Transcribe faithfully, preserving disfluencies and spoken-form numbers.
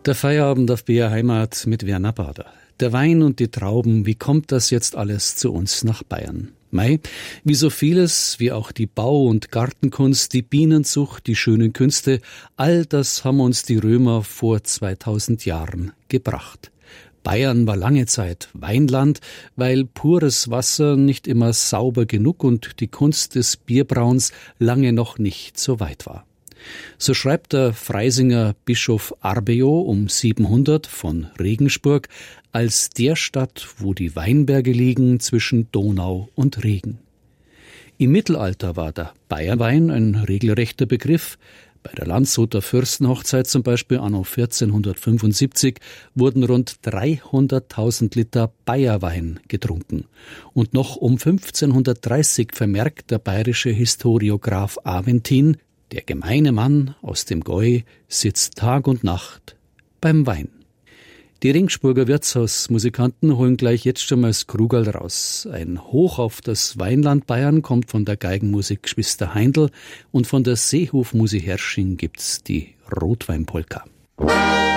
Der Feierabend auf B R Heimat mit Werner Bader. Der Wein und die Trauben, wie kommt das jetzt alles zu uns nach Bayern? Mei, wie so vieles, wie auch die Bau- und Gartenkunst, die Bienenzucht, die schönen Künste, all das haben uns die Römer vor zweitausend Jahren gebracht. Bayern war lange Zeit Weinland, weil pures Wasser nicht immer sauber genug und die Kunst des Bierbrauens lange noch nicht so weit war. So schreibt der Freisinger Bischof Arbejo um siebenhundert von Regensburg als der Stadt, wo die Weinberge liegen zwischen Donau und Regen. Im Mittelalter war der Bayerwein ein regelrechter Begriff. Bei der Landshuter Fürstenhochzeit zum Beispiel anno vierzehnhundertfünfundsiebzig wurden rund dreihunderttausend Liter Bayerwein getrunken. Und noch um fünfzehnhundertdreißig vermerkt der bayerische Historiograph Aventin: Der gemeine Mann aus dem Gäu sitzt Tag und Nacht beim Wein. Die Ringsburger Wirtshausmusikanten holen gleich jetzt schon mal das Krugerl raus. Ein Hoch auf das Weinland Bayern kommt von der Geigenmusik Geschwister Heindl und von der Seehofmusik Hersching gibt's die Rotweinpolka.